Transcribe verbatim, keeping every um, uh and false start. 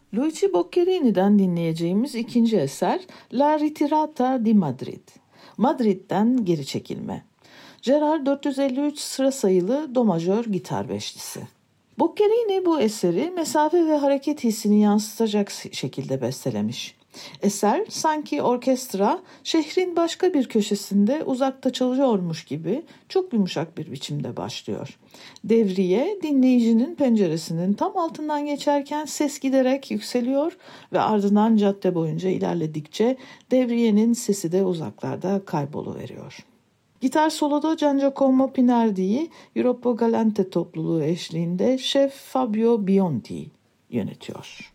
Luigi Boccherini'den dinleyeceğimiz ikinci eser La Ritirata di Madrid. Madrid'den geri çekilme. Gerard dört yüz elli üç sıra sayılı do majör gitar beşlisi. Boccherini bu eseri mesafe ve hareket hissini yansıtacak şekilde bestelemiş. Eser sanki orkestra şehrin başka bir köşesinde uzakta çalıyormuş gibi çok yumuşak bir biçimde başlıyor. Devriye dinleyicinin penceresinin tam altından geçerken ses giderek yükseliyor ve ardından cadde boyunca ilerledikçe devriyenin sesi de uzaklarda kayboluveriyor. Gitar soloda Giangiacomo Pinardi'yi Europa Galante topluluğu eşliğinde şef Fabio Bionti yönetiyor.